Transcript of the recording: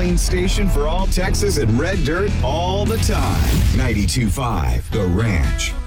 gasoline station for all Texas and red dirt all the time. 92.5 The Ranch.